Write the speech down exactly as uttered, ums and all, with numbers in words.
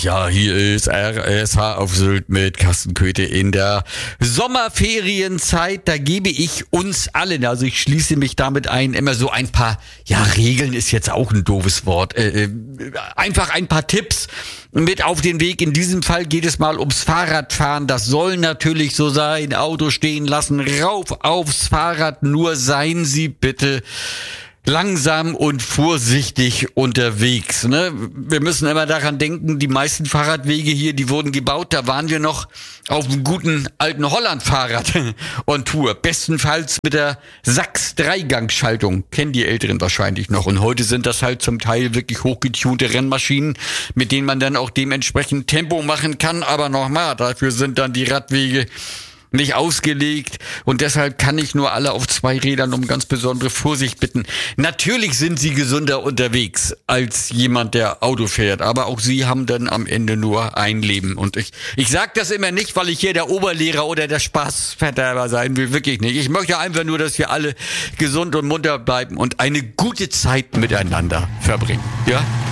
ja, hier ist R S H auf Sylt mit Carsten Köthe in der Sommerferienzeit. Da gebe ich uns allen, also ich schließe mich damit ein, immer so ein paar, ja, Regeln ist jetzt auch ein doofes Wort, äh, einfach ein paar Tipps mit auf den Weg. In diesem Fall geht es mal ums Fahrradfahren. Das soll natürlich so sein. Auto stehen lassen, rauf aufs Fahrrad. Nur seien Sie bitte langsam und vorsichtig unterwegs. Ne? Wir müssen immer daran denken, die meisten Fahrradwege hier, die wurden gebaut, da waren wir noch auf einem guten alten Holland-Fahrrad on Tour. Bestenfalls mit der Sachs-Dreigangschaltung. Kennen die Älteren wahrscheinlich noch. Und heute sind das halt zum Teil wirklich hochgetunte Rennmaschinen, mit denen man dann auch dementsprechend Tempo machen kann. Aber nochmal, dafür sind dann die Radwege nicht ausgelegt und deshalb kann ich nur alle auf zwei Rädern um ganz besondere Vorsicht bitten. Natürlich sind sie gesünder unterwegs als jemand, der Auto fährt, aber auch sie haben dann am Ende nur ein Leben. Und ich ich sag das immer nicht, weil ich hier der Oberlehrer oder der Spaßverderber sein will, wirklich nicht. Ich möchte einfach nur, dass wir alle gesund und munter bleiben und eine gute Zeit miteinander verbringen. Ja?